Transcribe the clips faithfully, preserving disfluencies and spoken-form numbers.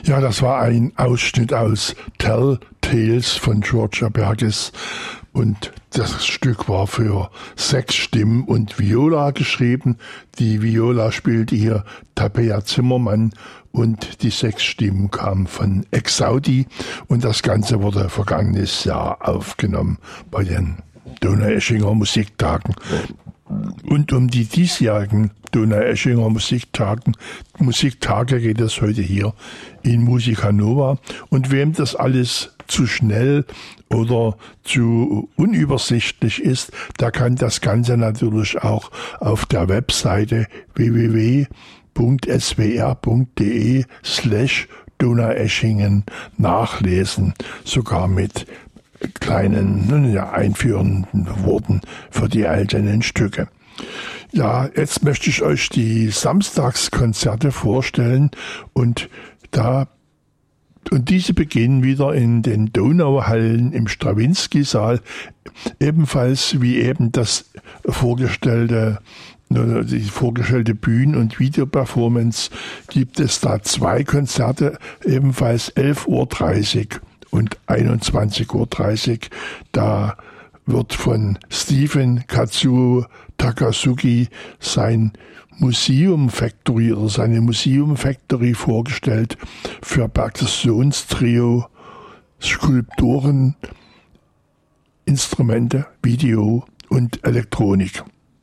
Ja, das war ein Ausschnitt aus Tell Tales von Georgia Berges und das Stück war für sechs Stimmen und Viola geschrieben. Die Viola spielte hier Tabea Zimmermann und die sechs Stimmen kamen von Exaudi und das Ganze wurde vergangenes Jahr aufgenommen bei den Donaueschinger Musiktagen. Und um die diesjährigen Donaueschinger Musiktagen, Musiktage geht es heute hier in Musica Nova. Und wem das alles zu schnell oder zu unübersichtlich ist, der kann das Ganze natürlich auch auf der Webseite w w w punkt s w r punkt d e slash Donaueschingen nachlesen, sogar mit kleinen ja, einführenden Worten für die einzelnen Stücke. Ja, jetzt möchte ich euch die Samstagskonzerte vorstellen und da und diese beginnen wieder in den Donauhallen im Strawinski-Saal, ebenfalls wie eben das vorgestellte die vorgestellte Bühnen- und Videoperformance gibt es da zwei Konzerte, ebenfalls elf Uhr dreißig und einundzwanzig Uhr dreißig. Da wird von Stephen Katsuo Takasugi sein Museum Factory oder seine Museum Factory vorgestellt für Perkussionstrio, Skulpturen, Instrumente, Video und Elektronik.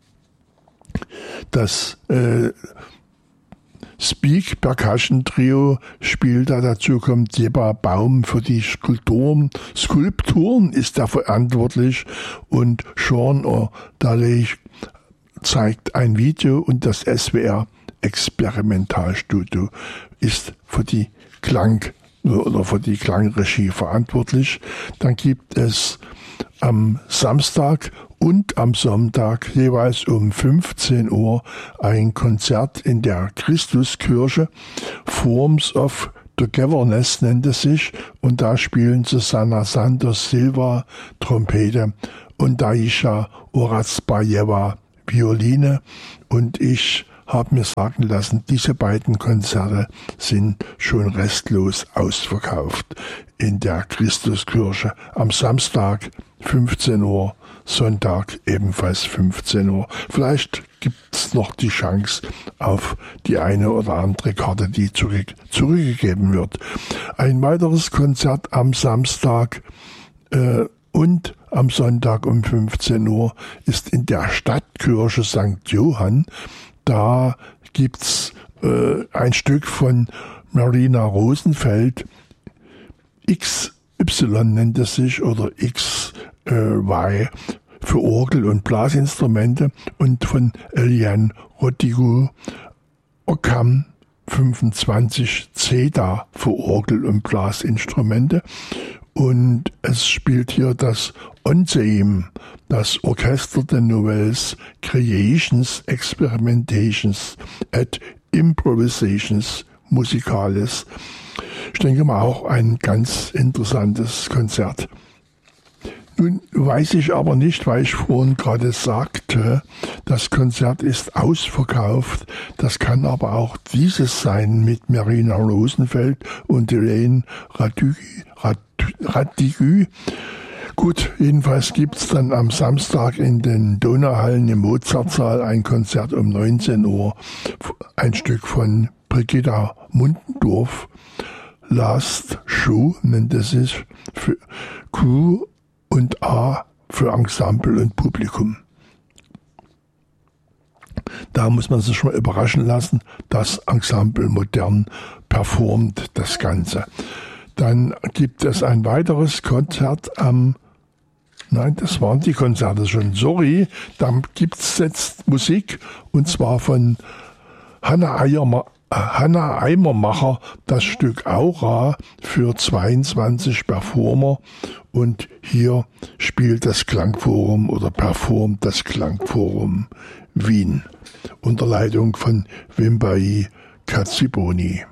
Das äh, Speak Percussion Trio spielt da, dazu kommt Jeba Baum für die Skulpturen. Skulpturen ist er verantwortlich und Sean O'Daly zeigt ein Video und das S W R Experimentalstudio ist für die Klang oder für die Klangregie verantwortlich. Dann gibt es am Samstag und am Sonntag jeweils um fünfzehn Uhr ein Konzert in der Christuskirche. Forms of Togetherness nennt es sich. Und da spielen Susanna Santos Silva Trompete und Daisha Orazbajewa Violine. Und ich habe mir sagen lassen, diese beiden Konzerte sind schon restlos ausverkauft in der Christuskirche. Am Samstag fünfzehn Uhr, Sonntag ebenfalls fünfzehn Uhr. Vielleicht gibt es noch die Chance auf die eine oder andere Karte, die zurück, zurückgegeben wird. Ein weiteres Konzert am Samstag äh, und am Sonntag um fünfzehn Uhr ist in der Stadtkirche Sankt Johann. Da gibt's äh, ein Stück von Marina Rosenfeld, X Y nennt es sich, oder X Y für Orgel und Blasinstrumente und von Eliane Rodrigo Occam fünfundzwanzig Zeta für Orgel und Blasinstrumente. Und es spielt hier das Onseim, das Orchester der Nouvelles Creations, Experimentations and Improvisations Musicales. Ich denke mal auch ein ganz interessantes Konzert. Nun weiß ich aber nicht, weil ich vorhin gerade sagte, das Konzert ist ausverkauft. Das kann aber auch dieses sein mit Marina Rosenfeld und Elaine Radiguë. Gut, jedenfalls gibt's dann am Samstag in den Donauhallen im Mozartsaal ein Konzert um neunzehn Uhr. Ein Stück von Brigitta Mundendorf. Last Show nennt es sich, für Q und A für Ensemble und Publikum. Da muss man sich schon mal überraschen lassen, das Ensemble modern performt das Ganze. Dann gibt es ein weiteres Konzert am, nein, das waren die Konzerte schon, sorry, dann gibt es jetzt Musik und zwar von Hanna Eierma, Hanna Eimermacher, das Stück Aura für zweiundzwanzig Performer und hier spielt das Klangforum oder performt das Klangforum Wien unter Leitung von Wimbai Katsiboni.